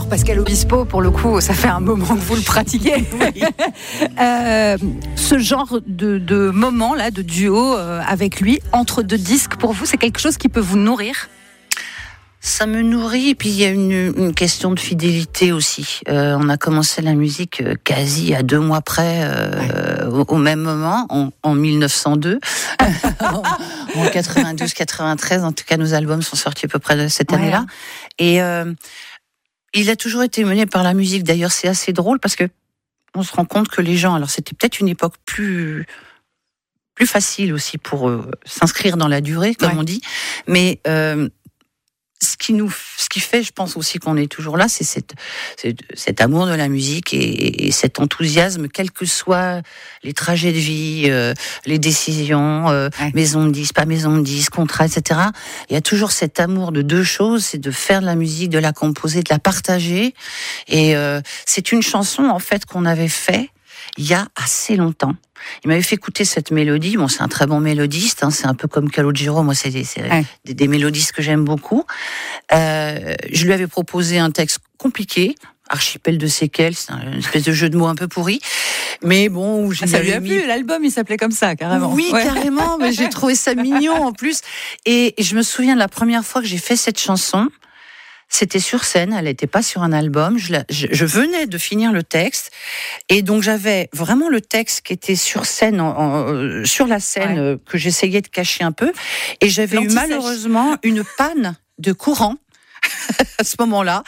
Pascal Obispo, pour le coup, ça fait un moment que vous le pratiquez. Oui. Ce genre de moment là, de duo avec lui, entre deux disques, pour vous, c'est quelque chose qui peut vous nourrir? Ça me nourrit, et puis il y a une question de fidélité aussi. On a commencé la musique quasi à 2 mois près, au même moment, en 1902, en 92-93. En tout cas, nos albums sont sortis à peu près de cette année-là. Et il a toujours été mené par la musique. D'ailleurs, c'est assez drôle parce que on se rend compte que les gens, alors c'était peut-être une époque plus facile aussi pour s'inscrire dans la durée, comme on dit, mais ce qui fait, je pense aussi qu'on est toujours là, c'est cet amour de la musique et cet enthousiasme, quels que soient les trajets de vie, les décisions, maison de disque, pas maison de disque, contrat, etc. Il y a toujours cet amour de 2 choses, c'est de faire de la musique, de la composer, de la partager. Et c'est une chanson en fait qu'on avait fait il y a assez longtemps. Il m'avait fait écouter cette mélodie. Bon, c'est un très bon mélodiste. C'est un peu comme Calogero. Moi, c'est des mélodistes que j'aime beaucoup. Je lui avais proposé un texte compliqué, Archipel de séquelles. C'est une espèce de jeu de mots un peu pourri. Mais bon, ça lui a plu. L'album, il s'appelait comme ça, carrément. Oui, carrément. Mais j'ai trouvé ça mignon en plus. Et je me souviens de la première fois que j'ai fait cette chanson. C'était sur scène, elle n'était pas sur un album. Je venais de finir le texte, et donc j'avais vraiment le texte qui était sur scène, sur la scène, que j'essayais de cacher un peu. Et j'avais eu malheureusement une panne de courant. À ce moment-là,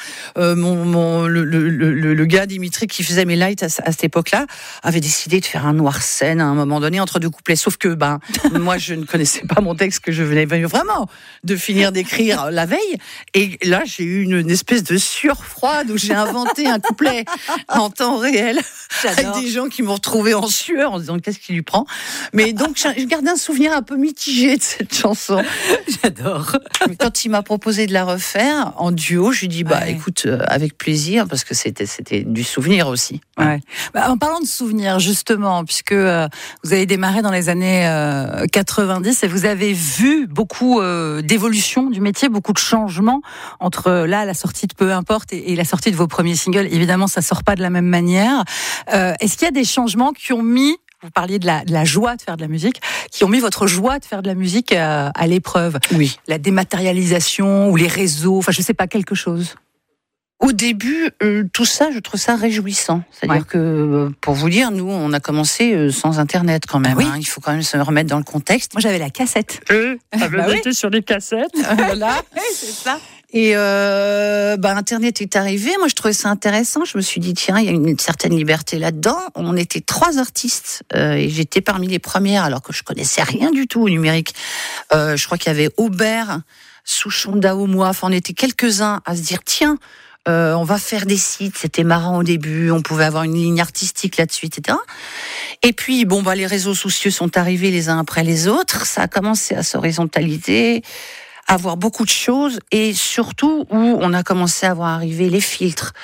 le gars Dimitri qui faisait mes lights à cette époque-là avait décidé de faire un noir scène à un moment donné entre 2 couplets. Sauf que moi je ne connaissais pas mon texte que je venais vraiment de finir d'écrire la veille. Et là j'ai eu une espèce de sueur froide où j'ai inventé un couplet en temps réel. J'adore. Avec des gens qui m'ont retrouvé en sueur en se disant qu'est-ce qui lui prend. Mais donc je garde un souvenir un peu mitigé de cette chanson. J'adore. Quand il m'a proposé de la refaire en duo, je lui dis écoute, avec plaisir, parce que c'était du souvenir aussi. Ouais. En parlant de souvenirs, justement, puisque vous avez démarré dans les années 90 et vous avez vu beaucoup d'évolution du métier, beaucoup de changements entre la sortie de Peu importe et la sortie de vos premiers singles. Évidemment, ça sort pas de la même manière. Est-ce qu'il y a des changements qui ont mis, vous parliez de la joie de faire de la musique, qui ont mis votre joie de faire de la musique à l'épreuve? Oui. La dématérialisation ou les réseaux, enfin je sais pas, quelque chose. Au début, tout ça, je trouve ça réjouissant. C'est-à-dire que, pour vous dire, nous, on a commencé sans Internet quand même. Il faut quand même se remettre dans le contexte. Moi, j'avais la cassette. J'étais sur les cassettes. Voilà. C'est ça. Et Internet est arrivé. Moi, je trouvais ça intéressant. Je me suis dit, tiens, il y a une certaine liberté là-dedans. On était 3 artistes et j'étais parmi les premières, alors que je connaissais rien du tout au numérique. Je crois qu'il y avait Aubert, Souchon, Daomois. Enfin, on était quelques-uns à se dire, tiens, on va faire des sites. C'était marrant au début. On pouvait avoir une ligne artistique là-dessus, etc. Et puis, les réseaux sociaux sont arrivés les uns après les autres. Ça a commencé à s'horizontaliser, à voir beaucoup de choses, et surtout où on a commencé à voir arriver les filtres,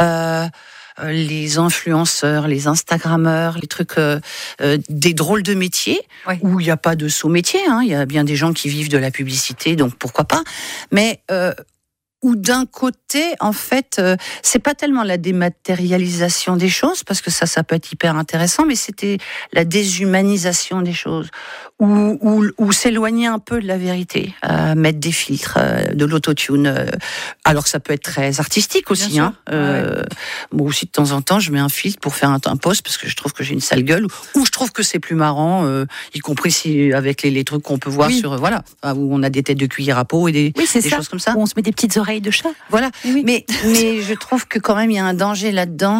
les influenceurs, les Instagrammeurs, les trucs, des drôles de métiers, où il n'y a pas de sous-métier. Il y a bien des gens qui vivent de la publicité, donc pourquoi pas. Mais où d'un côté, en fait, c'est pas tellement la dématérialisation des choses, parce que ça peut être hyper intéressant, mais c'était la déshumanisation des choses, ou s'éloigner un peu de la vérité, mettre des filtres, de l'autotune, alors que ça peut être très artistique aussi. Moi aussi, de temps en temps, je mets un filtre pour faire un post, parce que je trouve que j'ai une sale gueule, ou je trouve que c'est plus marrant, y compris si, avec les trucs qu'on peut voir sur, où on a des têtes de cuillère à peau et des choses comme ça. Où on se met des petites oreilles de chat. Voilà. Mais je trouve que quand même il y a un danger là-dedans.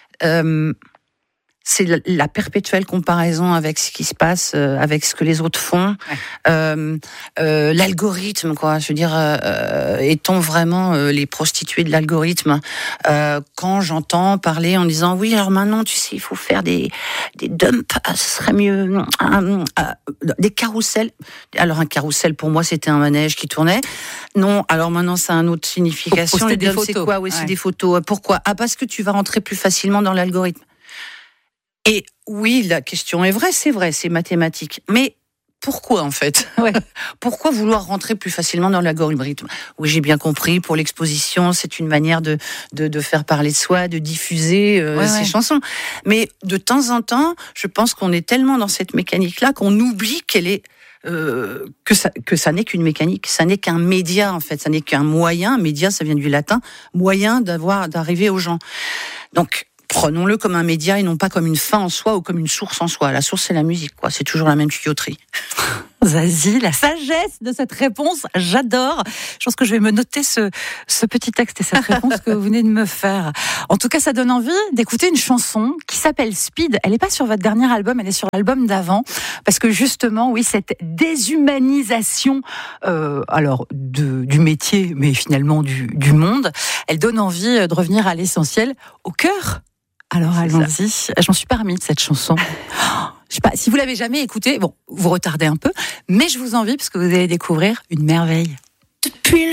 C'est la perpétuelle comparaison avec ce qui se passe, avec ce que les autres font. L'algorithme, quoi. Je veux dire, est-on vraiment les prostituées de l'algorithme? Quand j'entends parler en disant oui, alors maintenant, tu sais, il faut faire des dumps, ce serait mieux, des carousels. Alors un carrousel pour moi, c'était un manège qui tournait. Non, alors maintenant, ça a une autre signification. Les dumps, c'est quoi? Oui, c'est des photos. Pourquoi? Parce que tu vas rentrer plus facilement dans l'algorithme. Et oui, la question est vraie, c'est mathématique. Mais pourquoi en fait? Ouais. Pourquoi vouloir rentrer plus facilement dans l'algorithme? Oui, j'ai bien compris, pour l'exposition, c'est une manière de faire parler de soi, de diffuser ces chansons. Mais de temps en temps, je pense qu'on est tellement dans cette mécanique-là qu'on oublie qu'elle est que ça n'est qu'une mécanique, ça n'est qu'un média en fait, ça n'est qu'un moyen. Média, ça vient du latin, moyen d'arriver aux gens. Donc prenons-le comme un média et non pas comme une fin en soi ou comme une source en soi. La source, c'est la musique, quoi. C'est toujours la même tuyauterie. Zazie, la sagesse de cette réponse, j'adore. Je pense que je vais me noter ce petit texte et cette réponse que vous venez de me faire. En tout cas, ça donne envie d'écouter une chanson qui s'appelle Speed. Elle n'est pas sur votre dernier album, elle est sur l'album d'avant. Parce que justement, oui, cette déshumanisation du métier, mais finalement du monde, elle donne envie de revenir à l'essentiel, au cœur. Alors allons-y. Je m'en suis pas remis de cette chanson. Je sais pas, si vous l'avez jamais écoutée, bon, vous retardez un peu, mais je vous envie parce que vous allez découvrir une merveille. Depuis